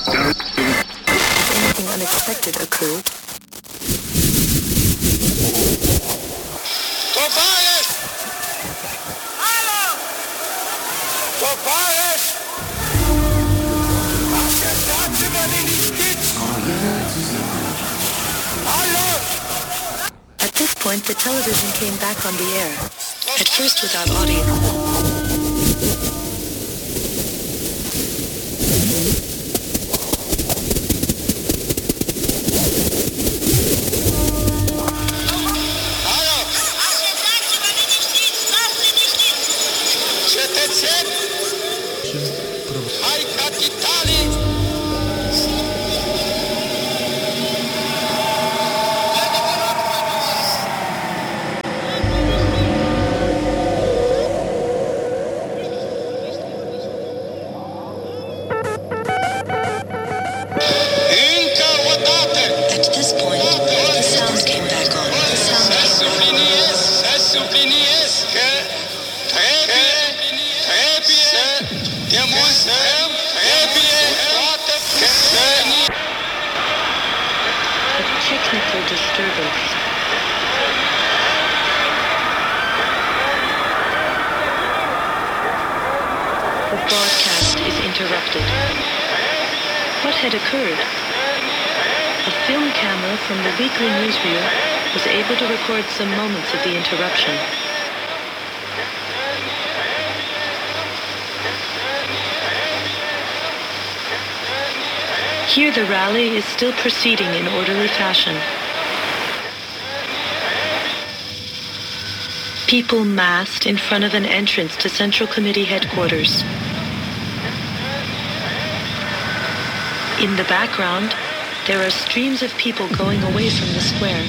Anything unexpected occurred. Tobias! Hallo! Tobias! Was sagst du, wenn ich nicht gibt? Hallo! At this point, the television came back on the air, at first without audience. Hai capitali! At this point, the sound came back on. The sound came back. A technical disturbance. The broadcast is interrupted. What had occurred? A film camera from the weekly newsreel was able to record some moments of the interruption. Here the rally is still proceeding in orderly fashion. People massed in front of an entrance to Central Committee headquarters. In the background, there are streams of people going away from the square.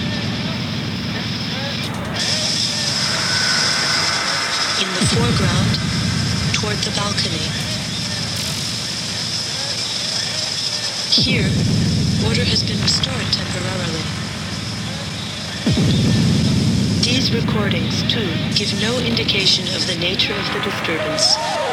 In the foreground, toward the balcony. Here, order has been restored temporarily. These recordings, too, give no indication of the nature of the disturbance.